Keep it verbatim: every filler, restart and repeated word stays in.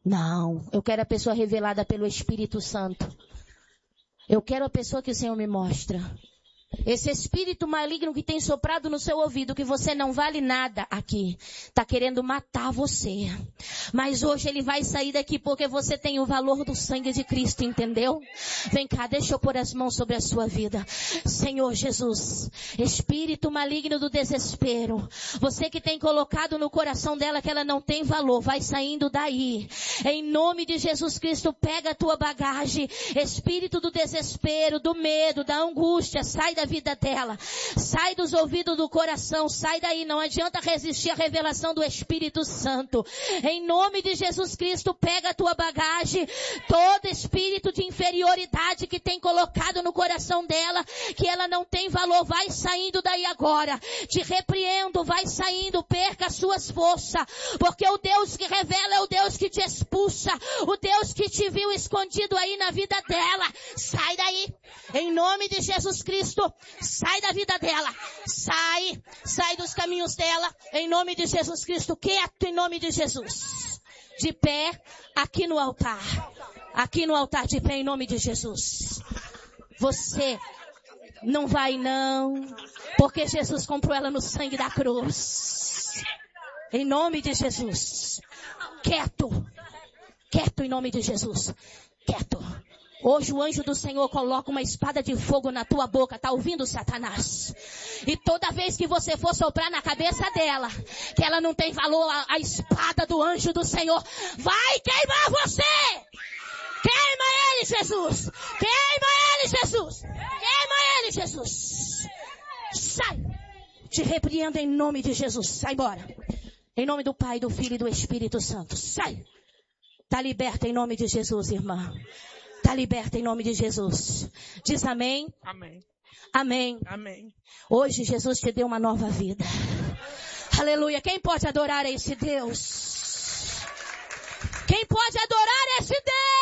Não, eu quero a pessoa revelada pelo Espírito Santo. Eu quero a pessoa que o Senhor me mostra. Esse espírito maligno que tem soprado no seu ouvido, que você não vale nada aqui, está querendo matar você. Mas hoje ele vai sair daqui porque você tem o valor do sangue de Cristo, entendeu? Vem cá, deixa eu pôr as mãos sobre a sua vida. Senhor Jesus, espírito maligno do desespero, você que tem colocado no coração dela que ela não tem valor, vai saindo daí. Em nome de Jesus Cristo, pega a tua bagagem. Espírito do desespero, do medo, da angústia, sai da vida dela, sai dos ouvidos do coração, sai daí, não adianta resistir à revelação do Espírito Santo. Em nome de Jesus Cristo, pega a tua bagagem, todo espírito de inferioridade que tem colocado no coração dela, que ela não tem valor, vai saindo daí agora, te repreendo, vai saindo, perca as suas forças, porque o Deus que revela é o Deus que te expulsa, o Deus que te viu escondido aí na vida dela, sai daí, em nome de Jesus Cristo. Sai da vida dela, sai, sai dos caminhos dela, em nome de Jesus Cristo, quieto em nome de Jesus, de pé, aqui no altar, aqui no altar de pé em nome de Jesus. Você não vai não, porque Jesus comprou ela no sangue da cruz, em nome de Jesus, quieto, quieto em nome de Jesus, quieto. Hoje o anjo do Senhor coloca uma espada de fogo na tua boca, tá ouvindo, Satanás? E toda vez que você for soprar na cabeça dela, que ela não tem valor, a, a espada do anjo do Senhor vai queimar você! Queima ele, Jesus! Queima ele, Jesus! Queima ele, Jesus! Sai! Te repreendo em nome de Jesus, sai embora! Em nome do Pai, do Filho e do Espírito Santo, sai! Tá liberta em nome de Jesus, irmã. Está liberta em nome de Jesus. Diz amém. Amém. Amém. Amém. Hoje Jesus te deu uma nova vida. Aleluia. Quem pode adorar esse Deus? Quem pode adorar esse Deus?